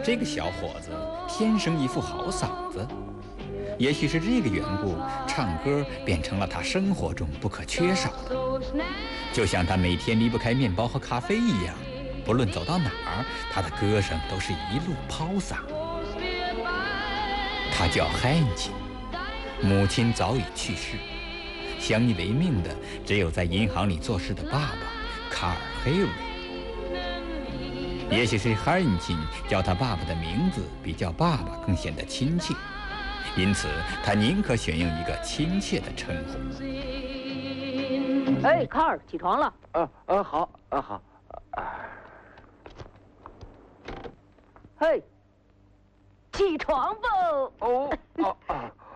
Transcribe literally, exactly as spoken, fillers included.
这个小伙子天生一副好嗓子，也许是这个缘故，唱歌变成了他生活中不可缺少的，就像他每天离不开面包和咖啡一样。不论走到哪儿，他的歌声都是一路抛洒。他叫海恩琴，母亲早已去世，相依为命的只有在银行里做事的爸爸卡尔·黑瑞。也许是海恩琴叫他爸爸的名字比叫爸爸更显得亲切，因此他宁可选用一个亲切的称呼。 哎，卡尔，起床了。 啊啊，好啊好。 嘿，起床吧。 哦哦啊。